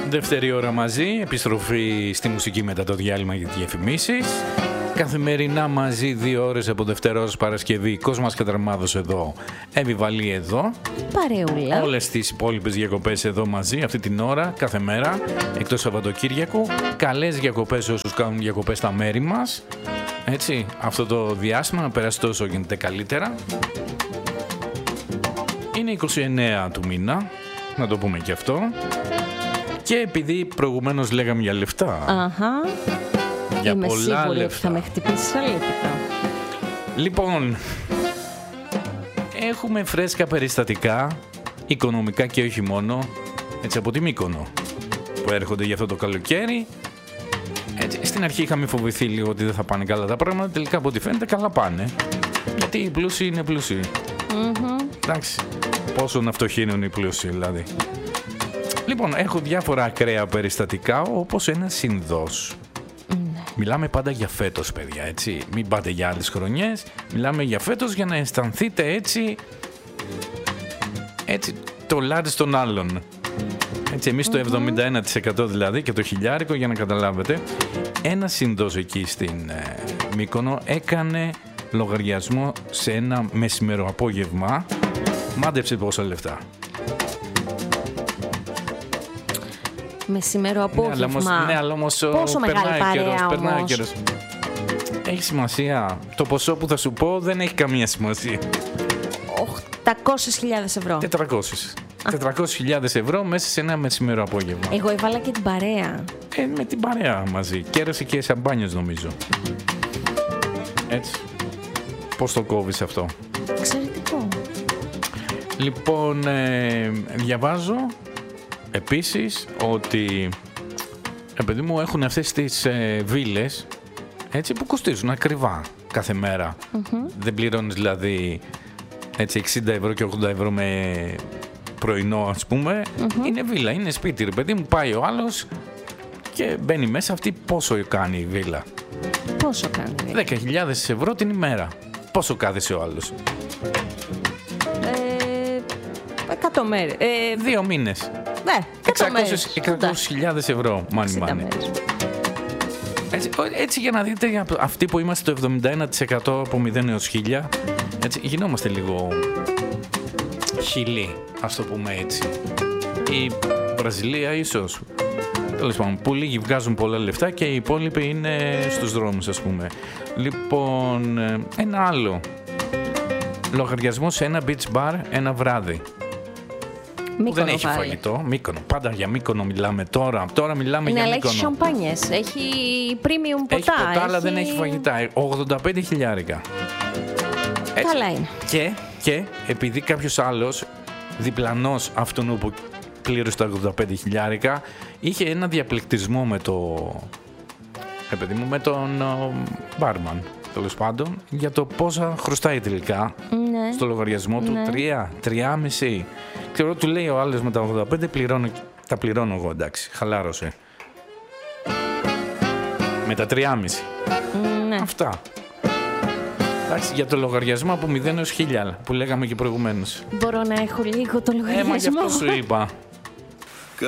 Δεύτερη ώρα μαζί, επιστροφή στη μουσική μετά το διάλειμμα για τις διαφημίσεις. Καθημερινά μαζί 2 ώρες από Δευτέρα ως Παρασκευή. Κόσμας Καταρμάδος εδώ, Εύη εδώ. Παρεούλα. Όλες τις υπόλοιπες διακοπές εδώ μαζί αυτή την ώρα, κάθε μέρα, εκτός Σαββατοκύριακου. Καλές διακοπές όσους κάνουν διακοπές στα μέρη μας. Έτσι, αυτό το διάστημα να περάσει τόσο γίνεται καλύτερα. Είναι 29 του μήνα, να το πούμε και αυτό. Και επειδή προηγουμένως λέγαμε για λεφτά, για είμαι πολλά σίγουρη λεφτά, ότι θα με χτυπήσεις αλήθεια. λοιπόν, έχουμε φρέσκα περιστατικά, οικονομικά και όχι μόνο, έτσι, από τη Μύκονο, που έρχονται για αυτό το καλοκαίρι. Έτσι, στην αρχή είχαμε φοβηθεί λίγο ότι δεν θα πάνε καλά τα πράγματα, τελικά από ό,τι φαίνεται καλά πάνε. Γιατί οι πλούσιοι είναι πλούσιοι. Εντάξει, πόσο να φτωχύνουν οι πλούσιοι δηλαδή. Λοιπόν, έχω διάφορα ακραία περιστατικά, όπως ένα συνδός. Μιλάμε πάντα για φέτος, παιδιά, έτσι. Μην πάτε για άλλες χρονιές. Μιλάμε για φέτος για να αισθανθείτε έτσι το λάδι των άλλων. Έτσι, εμείς το 71% δηλαδή και το χιλιάρικο, για να καταλάβετε. Ένα συνδός εκεί στην Μύκονο έκανε λογαριασμό σε ένα μεσημέρο απόγευμα. Μάντεψε πόσα λεφτά. Μεσημέρο απόγευμα. Ναι, αλλά όμως πόσο μεγάλη παρέα περνάει όμως. καιρός. Έχει σημασία. Το ποσό που θα σου πω δεν έχει καμία σημασία. 800.000 ευρώ. 400.000 ευρώ μέσα σε ένα μεσημέρο απόγευμα. Εγώ έβαλα και την παρέα. Με την παρέα μαζί. Κέρασε και σαμπάνιος νομίζω. Έτσι. Πώς το κόβεις αυτό? Εξαιρετικό. Λοιπόν, διαβάζω επίσης ότι επειδή μου έχουν αυτές τις βίλες, έτσι, που κοστίζουν ακριβά κάθε μέρα. Δεν πληρώνεις δηλαδή έτσι 60 ευρώ και 80 ευρώ με πρωινό, ας πούμε. Είναι βίλα, είναι σπίτι, ρε παιδί μου. Πάει ο άλλος και μπαίνει μέσα. Αυτή πόσο κάνει η βίλα? Πόσο κάνει? 10.000 ευρώ την ημέρα. Πόσο κάθεσαι ο άλλος? 100 μέρες. 2 μήνες. Ναι, 600.000 ευρώ, money. Έτσι για να δείτε, αυτοί που είμαστε το 71% από 0 έως 1000, έτσι, γινόμαστε λίγο χιλοί, ας το πούμε έτσι. Η Βραζιλία ίσως. Τέλος πάντων, που λίγοι βγάζουν πολλά λεφτά και οι υπόλοιποι είναι στους δρόμους, ας πούμε. Λοιπόν, ένα άλλο. Λογαριασμό σε ένα beach bar ένα βράδυ. Μύκονο, δεν έχει πάλι. φαγητό. Μύκονο. Πάντα για Μύκονο μιλάμε τώρα. Τώρα μιλάμε για αλλά Μύκονο. έχει σαμπάνιες, έχει premium ποτά. Έχει ποτά, αλλά δεν έχει φαγητά. 85 χιλιάρικα. Καλά είναι. Και επειδή κάποιος άλλος, διπλανός αυτόν που πλήρωσε τα 85 χιλιάρικα, είχε ένα διαπληκτισμό με τον μπάρμαν, τέλος πάντων, για το πόσα χρωστάει τελικά στο λογαριασμό του. 3,5. Ξέρω, του λέει ο άλλος με τα 85 τα πληρώνω εγώ, εντάξει, χαλάρωσε. Με τα 3,5. Αυτά. Εντάξει, για το λογαριασμό από 0 έως 1000 που λέγαμε και προηγουμένως. Μπορώ να έχω λίγο το λογαριασμό? Μα γι' αυτό σου είπα.